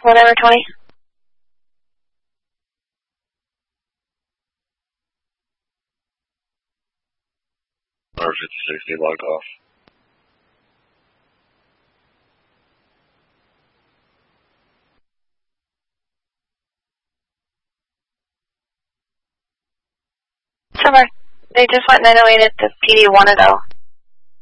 whatever, 20. R56, logged off. Silver, they just went 908 at the PD wanted though.